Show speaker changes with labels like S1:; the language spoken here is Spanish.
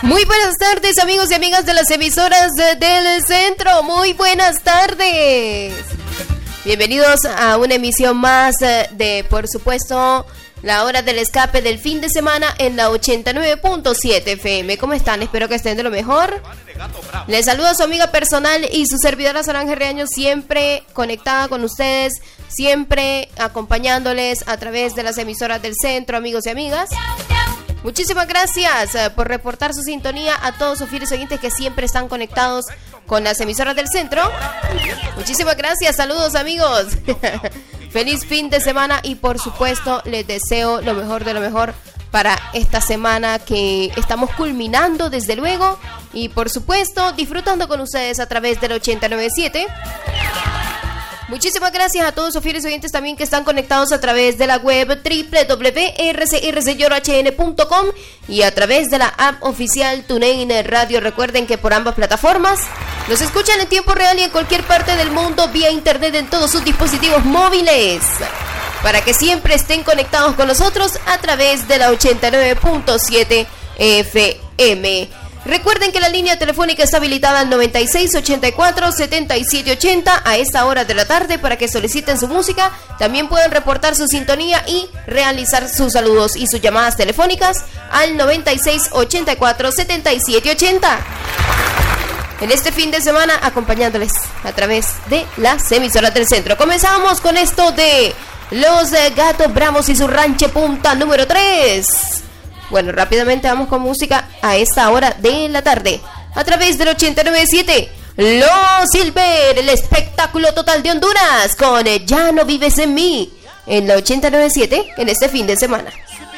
S1: Muy buenas tardes, amigos y amigas de las emisoras del centro. Muy buenas tardes. Bienvenidos a una emisión más de, por supuesto, la hora del escape del fin de semana en la 89.7 FM. ¿Cómo están? Espero que estén de lo mejor. Les saluda su amiga personal y su servidora Solange Reaño, siempre conectada con ustedes, siempre acompañándoles a través de las emisoras del centro, amigos y amigas. Muchísimas gracias por reportar su sintonía a todos sus fieles oyentes que siempre están conectados con las emisoras del centro. Muchísimas gracias, saludos amigos. Feliz fin de semana y por supuesto les deseo lo mejor de lo mejor para esta semana que estamos culminando desde luego y por supuesto disfrutando con ustedes a través del 89.7. Muchísimas gracias a todos los fieles oyentes también que están conectados a través de la web www.rcrcyorhn.com y a través de la app oficial TuneIn Radio. Recuerden que por ambas plataformas nos escuchan en tiempo real y en cualquier parte del mundo vía internet en todos sus dispositivos móviles, para que siempre estén conectados con nosotros a través de la 89.7 FM. Recuerden que la línea telefónica está habilitada al 9684-7780 a esta hora de la tarde para que soliciten su música. También pueden reportar su sintonía y realizar sus saludos y sus llamadas telefónicas al 9684-7780. En este fin de semana acompañándoles a través de las emisoras del centro. Comenzamos con esto de Los Gatos Bravos y su ranche punta número 3. Bueno, rápidamente vamos con música a esta hora de la tarde. A través del 89.7, Los Silver, el espectáculo total de Honduras, con Ya no vives en mí, en la 89.7, en este fin de semana.